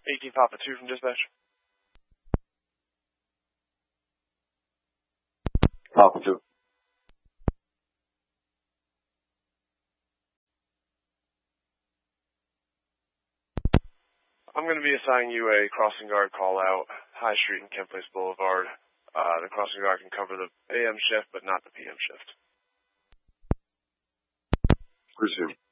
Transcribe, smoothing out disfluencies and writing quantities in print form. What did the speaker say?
18 Papa 2 from dispatch. Papa 2. I'm going to be assigning you a crossing guard call out, High Street and Kent Place Boulevard. The crossing guard can cover the AM shift, but not the PM shift. Pursuit.